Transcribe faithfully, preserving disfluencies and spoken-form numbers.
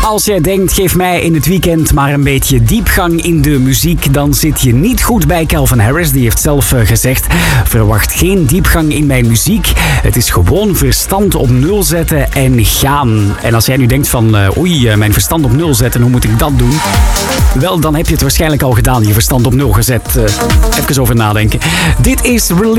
Als jij denkt, geef mij in het weekend maar een beetje diepgang in de muziek, dan zit je niet goed bij Calvin Harris. Die heeft zelf gezegd, verwacht geen diepgang in mijn muziek. Het is gewoon verstand op nul zetten en gaan. En als jij nu denkt van, uh, oei, mijn verstand op nul zetten, hoe moet ik dat doen? Wel, dan heb je het waarschijnlijk al gedaan, je verstand op nul gezet. Uh, even over nadenken. Dit is Release.